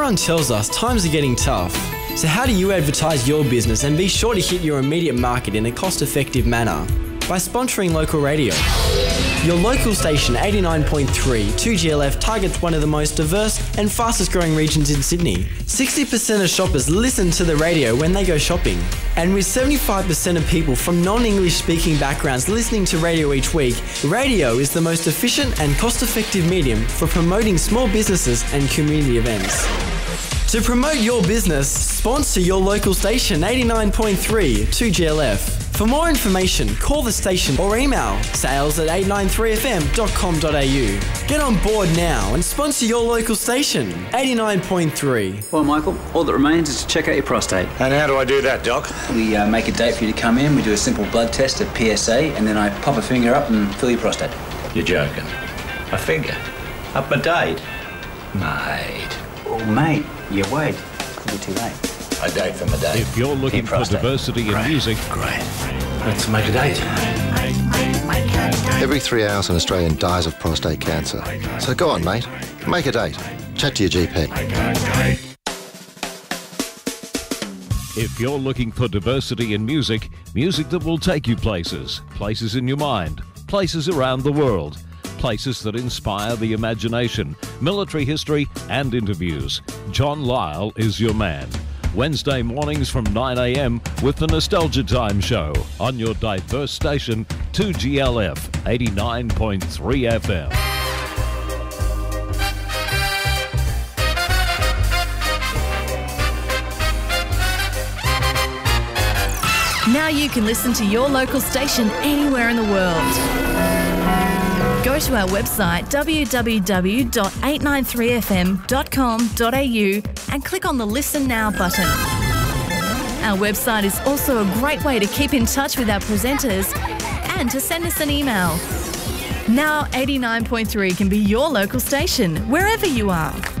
Everyone tells us times are getting tough. So how do you advertise your business and be sure to hit your immediate market in a cost-effective manner? By sponsoring local radio. Your local station 89.3 2GLF targets one of the most diverse and fastest growing regions in Sydney. 60% of shoppers listen to the radio when they go shopping. And with 75% of people from non-English speaking backgrounds listening to radio each week, radio is the most efficient and cost-effective medium for promoting small businesses and community events. To promote your business, sponsor your local station 89.3 2GLF. For more information, call the station or email sales@893fm.com.au. Get on board now and sponsor your local station, 89.3. Well, Michael, all that remains is to check out your prostate. And how do I do that, Doc? We make a date for you to come in, we do a simple blood test at PSA, and then I pop a finger up and fill your prostate. You're joking. A finger? Up my date? Mate. Oh, mate, you wait. Could be too late. A date for my date. If you're looking for diversity in music, Great. Let's make a date. Every 3 hours an Australian dies of prostate cancer. So go on, mate. Make a date. Chat to your GP. if you're looking for diversity in music, music that will take you places, places in your mind, places around the world, places that inspire the imagination, military history and interviews, John Lyle is your man. Wednesday mornings from 9 a.m. with the Nostalgia Time Show on your diverse station 2GLF 89.3 FM. Now you can listen to your local station anywhere in the world. Go to our website www.893fm.com.au and click on the Listen Now button. Our website is also a great way to keep in touch with our presenters and to send us an email. Now 89.3 can be your local station, wherever you are.